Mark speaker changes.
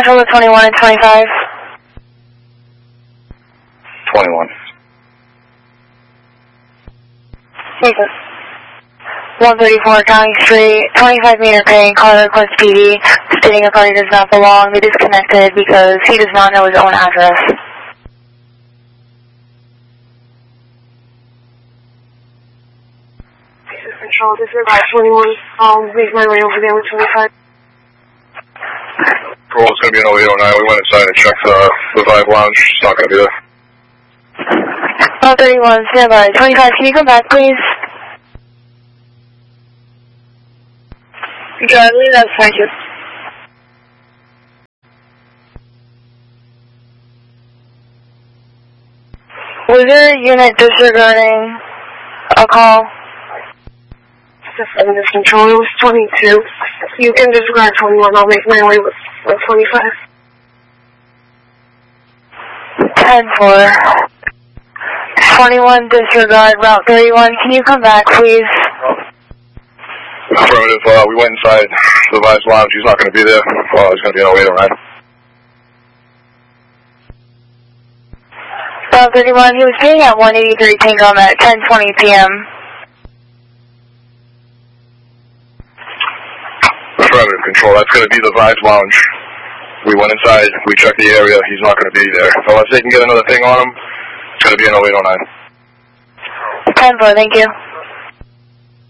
Speaker 1: Control of 21 and 25.
Speaker 2: 21.
Speaker 1: Take it. 134 County Street, 25 meter ping, caller request PD, stating a party does not belong, be disconnected because he does not know his own address.
Speaker 3: Control, disregard 21, make my way over there with 25.
Speaker 2: Cool, it's going to be an 0809. We went inside and checked the Vibe Lounge. It's not going to be there.
Speaker 1: 131, stand by. 25, can you come back, please?
Speaker 3: Charlie, that's thank you.
Speaker 1: Was there a unit disregarding a call?
Speaker 3: This Control, it was 22. You can disregard 21, I'll make my way with 25.
Speaker 1: 10-4. 21 disregard, route 31, can you come back, please?
Speaker 2: Affirmative, we went inside the Vibe Lounge. He's not going to be there. It's going to be an 0809.
Speaker 1: Route 31, he was being at 183 Tingham at 10:20 p.m.
Speaker 2: Affirmative, Control. That's going to be the Vibe Lounge. We went inside. We checked the area. He's not going to be there. Unless they can get another thing on him, it's going to be an 0809.
Speaker 1: 10-4, thank you.